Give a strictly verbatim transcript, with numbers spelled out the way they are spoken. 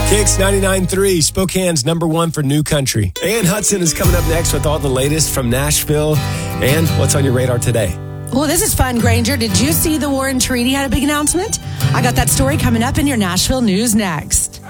Kicks ninety-nine point three, Spokane's number one for new country. Ann Hudson is coming up next with all the latest from Nashville. And what's on your radar today? Well, this is fun, Granger. Did you see the Warren Treaty had a big announcement? I got that story coming up in your Nashville news next.